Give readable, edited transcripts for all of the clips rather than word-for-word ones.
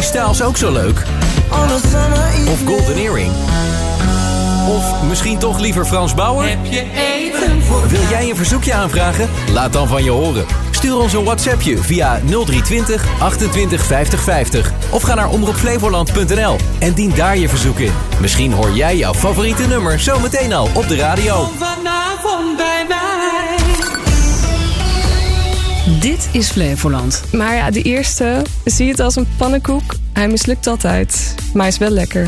Styles ook zo leuk? Of Golden Earring? Of misschien toch liever Frans Bauer? Heb je even voor... Wil jij een verzoekje aanvragen? Laat dan van je horen. Stuur ons een WhatsAppje via 0320 28 50 50. Of ga naar omroepflevoland.nl en dien daar je verzoek in. Misschien hoor jij jouw favoriete nummer zometeen al op de radio. Kom vanavond bij mij. Dit is Flevoland. Maar ja, de eerste, zie het als een pannenkoek. Hij mislukt altijd, maar hij is wel lekker.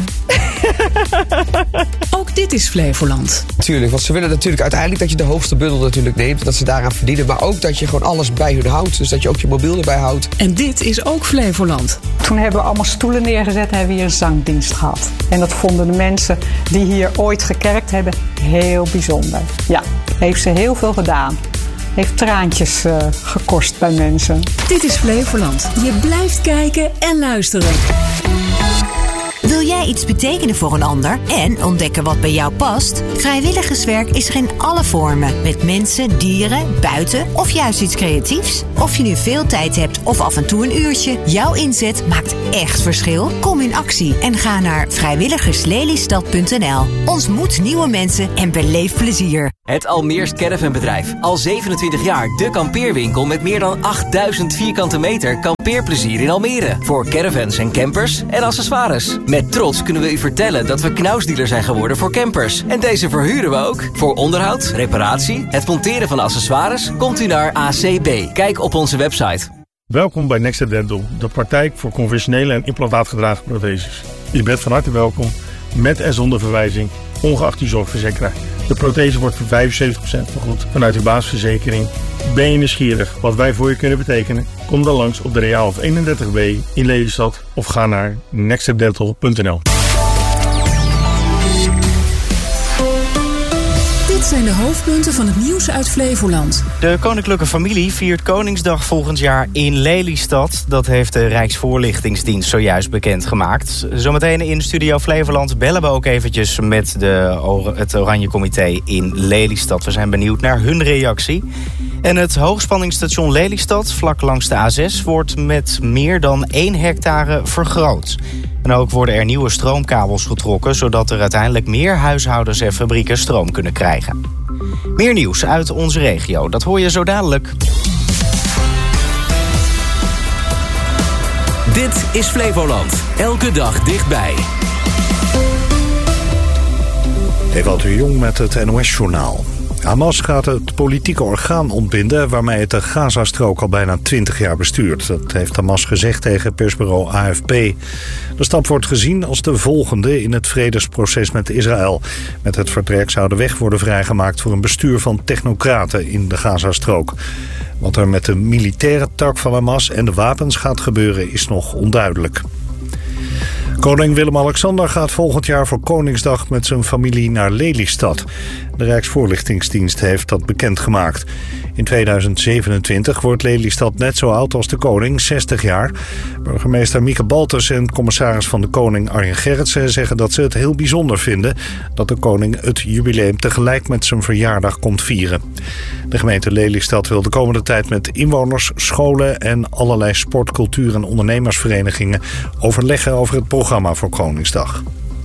Ook dit is Flevoland. Tuurlijk, want ze willen natuurlijk uiteindelijk dat je de hoogste bundel natuurlijk neemt. Dat ze daaraan verdienen, maar ook dat je gewoon alles bij hun houdt. Dus dat je ook je mobiel erbij houdt. En dit is ook Flevoland. Toen hebben we allemaal stoelen neergezet en hebben we hier een zangdienst gehad. En dat vonden de mensen die hier ooit gekerkt hebben heel bijzonder. Ja, heeft ze heel veel gedaan. Heeft traantjes gekost bij mensen. Dit is Flevoland. Je blijft kijken en luisteren. Wil jij iets betekenen voor een ander en ontdekken wat bij jou past? Vrijwilligerswerk is er in alle vormen. Met mensen, dieren, buiten of juist iets creatiefs. Of je nu veel tijd hebt of af en toe een uurtje. Jouw inzet maakt echt verschil. Kom in actie en ga naar vrijwilligerslelystad.nl. Ontmoet nieuwe mensen en beleef plezier. Het Almeers Caravanbedrijf. Al 27 jaar de kampeerwinkel met meer dan 8000 vierkante meter kampeerplezier in Almere. Voor caravans en campers en accessoires. Met trots kunnen we u vertellen dat we knausdealer zijn geworden voor campers. En deze verhuren we ook. Voor onderhoud, reparatie, het monteren van accessoires komt u naar ACB. Kijk op onze website. Welkom bij Next Dental, de praktijk voor conventionele en implantaatgedragen protheses. Je bent van harte welkom, met en zonder verwijzing, ongeacht uw zorgverzekeraar. De prothese wordt voor 75% vergoed vanuit uw basisverzekering. Ben je nieuwsgierig wat wij voor je kunnen betekenen? Kom dan langs op de Reaalhof 31B in Lelystad of ga naar nextdental.nl. Dit zijn de hoofdpunten van het nieuws uit Flevoland. De koninklijke familie viert Koningsdag volgend jaar in Lelystad. Dat heeft de Rijksvoorlichtingsdienst zojuist bekendgemaakt. Zometeen in Studio Flevoland bellen we ook eventjes met het Oranje Comité in Lelystad. We zijn benieuwd naar hun reactie. En het hoogspanningsstation Lelystad, vlak langs de A6, wordt met meer dan 1 hectare vergroot. En ook worden er nieuwe stroomkabels getrokken, zodat er uiteindelijk meer huishoudens en fabrieken stroom kunnen krijgen. Meer nieuws uit onze regio, dat hoor je zo dadelijk. Dit is Flevoland. Elke dag dichtbij. Ewout de Jong met het NOS-journaal. Hamas gaat het politieke orgaan ontbinden waarmee het de Gazastrook al bijna 20 jaar bestuurt. Dat heeft Hamas gezegd tegen persbureau AFP. De stap wordt gezien als de volgende in het vredesproces met Israël. Met het vertrek zou de weg worden vrijgemaakt voor een bestuur van technocraten in de Gazastrook. Wat er met de militaire tak van Hamas en de wapens gaat gebeuren is nog onduidelijk. Koning Willem-Alexander gaat volgend jaar voor Koningsdag met zijn familie naar Lelystad. De Rijksvoorlichtingsdienst heeft dat bekendgemaakt. In 2027 wordt Lelystad net zo oud als de koning, 60 jaar. Burgemeester Mieke Baltus en commissaris van de Koning Arjen Gerritsen zeggen dat ze het heel bijzonder vinden dat de koning het jubileum tegelijk met zijn verjaardag komt vieren. De gemeente Lelystad wil de komende tijd met inwoners, scholen en allerlei sport-, cultuur- en ondernemersverenigingen overleggen over het programma voor Koningsdag.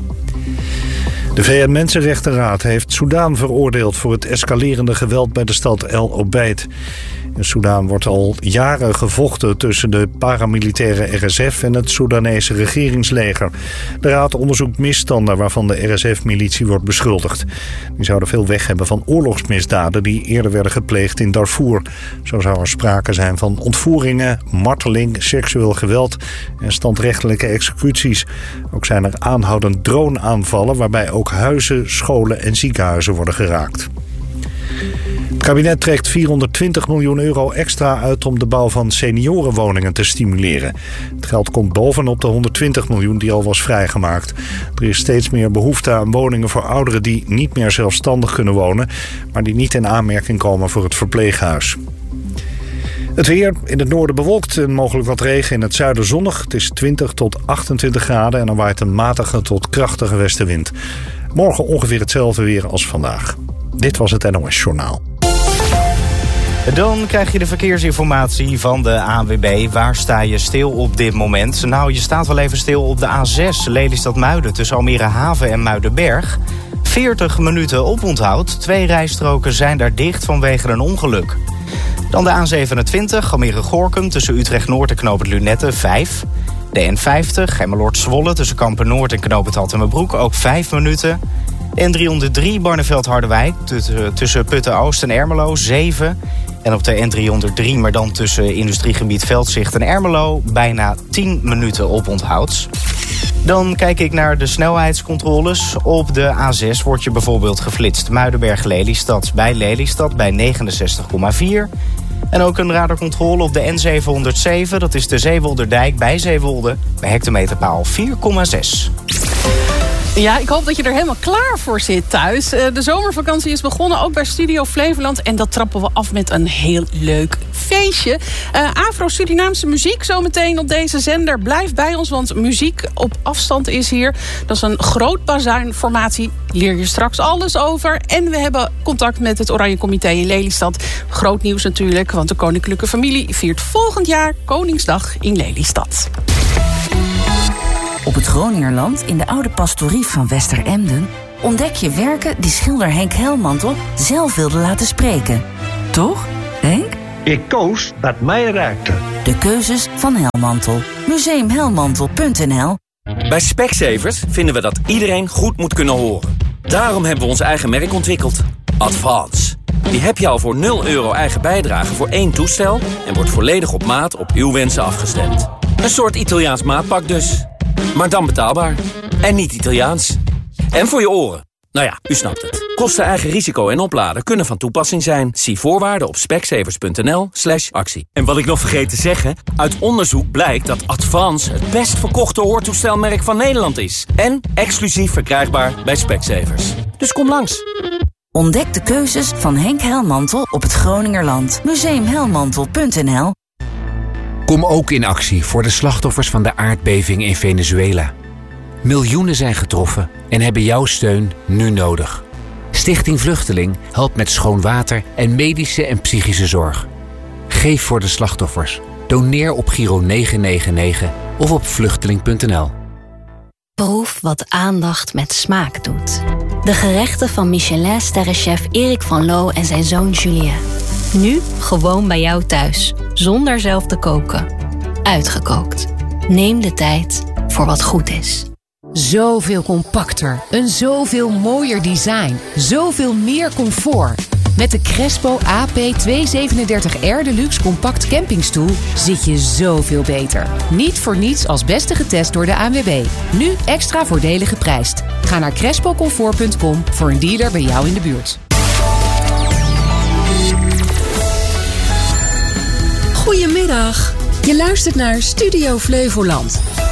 De VN-Mensenrechtenraad heeft Soedan veroordeeld voor het escalerende geweld bij de stad El Obeid. In Soedan wordt al jaren gevochten tussen de paramilitaire RSF en het Soedanese regeringsleger. De raad onderzoekt misstanden waarvan de RSF-militie wordt beschuldigd. Die zouden veel weg hebben van oorlogsmisdaden die eerder werden gepleegd in Darfur. Zo zou er sprake zijn van ontvoeringen, marteling, seksueel geweld en standrechtelijke executies. Ook zijn er aanhoudend droneaanvallen waarbij ook huizen, scholen en ziekenhuizen worden geraakt. Het kabinet trekt 420 miljoen euro extra uit om de bouw van seniorenwoningen te stimuleren. Het geld komt bovenop de 120 miljoen die al was vrijgemaakt. Er is steeds meer behoefte aan woningen voor ouderen die niet meer zelfstandig kunnen wonen, maar die niet in aanmerking komen voor het verpleeghuis. Het weer, in het noorden bewolkt en mogelijk wat regen, in het zuiden zonnig. Het is 20 tot 28 graden en er waait een matige tot krachtige westenwind. Morgen ongeveer hetzelfde weer als vandaag. Dit was het NOS Journaal. Dan krijg je de verkeersinformatie van de ANWB. Waar sta je stil op dit moment? Nou, je staat wel even stil op de A6 Lelystad-Muiden tussen Almere Haven en Muidenberg. 40 minuten oponthoud. 2 rijstroken zijn daar dicht vanwege een ongeluk. Dan de A27 Almere-Gorinchem tussen Utrecht-Noord en Knoop het Lunette 5. De N50 Gemmeloord-Zwolle tussen Kampen-Noord en Knoop het Hattemerbroek ook 5 minuten. De N303 Barneveld-Harderwijk tussen Putten-Oost en Ermelo 7. En op de N303, maar dan tussen industriegebied Veldzicht en Ermelo bijna 10 minuten oponthoud. Dan kijk ik naar de snelheidscontroles. Op de A6 wordt je bijvoorbeeld geflitst Muidenberg-Lelystad bij Lelystad bij 69,4. En ook een radarcontrole op de N707, dat is de Zeewolderdijk bij Zeewolde, bij hectometerpaal 4,6. Ja, ik hoop dat je er helemaal klaar voor zit thuis. De zomervakantie is begonnen, ook bij Studio Flevoland. En dat trappen we af met een heel leuk feestje. Afro-Surinaamse muziek zometeen op deze zender. Blijf bij ons, want muziek op afstand is hier. Dat is een groot bazuinformatie. Leer je straks alles over. En we hebben contact met het Oranje Comité in Lelystad. Groot nieuws natuurlijk, want de koninklijke familie viert volgend jaar Koningsdag in Lelystad. Op het Groningerland, in de oude pastorie van Westeremden, ontdek je werken die schilder Henk Helmantel zelf wilde laten spreken. Toch, Henk? Ik koos wat mij raakte. De keuzes van Helmantel. Museumhelmantel.nl. Bij Specsavers vinden we dat iedereen goed moet kunnen horen. Daarom hebben we ons eigen merk ontwikkeld. Advance. Die heb je al voor €0 eigen bijdrage voor 1 toestel en wordt volledig op maat op uw wensen afgestemd. Een soort Italiaans maatpak dus. Maar dan betaalbaar. En niet Italiaans. En voor je oren. Nou ja, u snapt het. Kosten, eigen risico en opladen kunnen van toepassing zijn. Zie voorwaarden op specsavers.nl/actie. En wat ik nog vergeet te zeggen, uit onderzoek blijkt dat Advance het best verkochte hoortoestelmerk van Nederland is. En exclusief verkrijgbaar bij Specsavers. Dus kom langs. Ontdek de keuzes van Henk Helmantel op het Groningerland. Museumhelmantel.nl. Kom ook in actie voor de slachtoffers van de aardbeving in Venezuela. Miljoenen zijn getroffen en hebben jouw steun nu nodig. Stichting Vluchteling helpt met schoon water en medische en psychische zorg. Geef voor de slachtoffers. Doneer op Giro 999 of op vluchteling.nl. Proef wat aandacht met smaak doet. De gerechten van Michelin-sterrenchef Erik van Loo en zijn zoon Julien. Nu gewoon bij jou thuis, zonder zelf te koken. Uitgekookt. Neem de tijd voor wat goed is. Zoveel compacter, een zoveel mooier design, zoveel meer comfort. Met de Crespo AP237R Deluxe Compact Campingstoel zit je zoveel beter. Niet voor niets als beste getest door de ANWB. Nu extra voordelig geprijsd. Ga naar crespocomfort.com voor een dealer bij jou in de buurt. Goedemiddag. Je luistert naar Studio Flevoland.